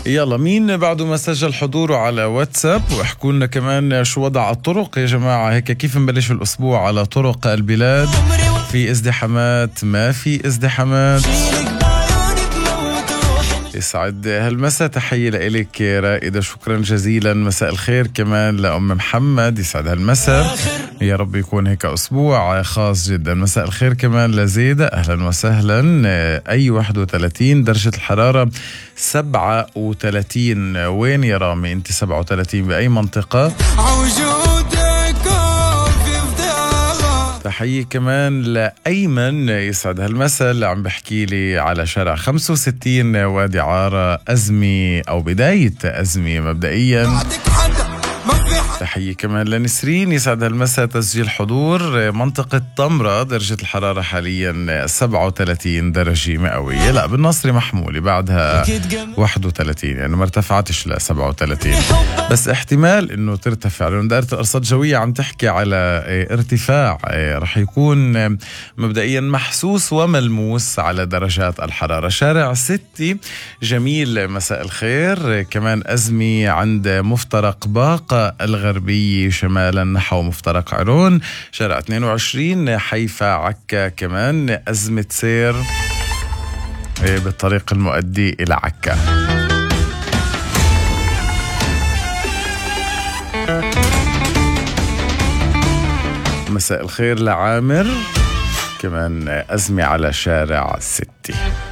يلا مين بعده ما سجل حضوره على واتساب، واحكوا لنا كمان شو وضع الطرق يا جماعة، هيك كيف نبلش الأسبوع على طرق البلاد؟ في ازدحامات ما في ازدحامات؟ يسعد هالمساء، تحية لإلك رائدة، شكرا جزيلا. مساء الخير كمان لأم محمد، يسعد هالمساء، يا رب يكون هيك أسبوع خاص جدا. مساء الخير كمان لزيدة، أهلا وسهلا. أي 31 درجة الحرارة 37. وين يا رامي أنت 37 بأي منطقة؟ تحية كمان لأيمن، يسعد هالمساء، اللي عم بحكي لي على شارع 65 وادي عارة أزمة أو بداية أزمة مبدئيا. تحية كمان لنسرين، يسعد هالمساء، تسجيل حضور منطقة طمرة، درجة الحرارة حاليا 37 درجة مئوية. لا بالنصري محمولة بعدها 31، يعني ما ارتفعتش ل 37، بس احتمال انه ترتفع، لأنه دائرة الأرصاد الجوية عم تحكي على ارتفاع رح يكون مبدئيا محسوس وملموس على درجات الحرارة. شارع 6 جميل، مساء الخير، كمان أزمة عند مفترق باقة الغربية شمالا نحو مفترق عرون. شارع 22 حيفا عكا كمان أزمة سير بالطريق المؤدي إلى عكا. مساء الخير لعامر، كمان أزمة على شارع 6.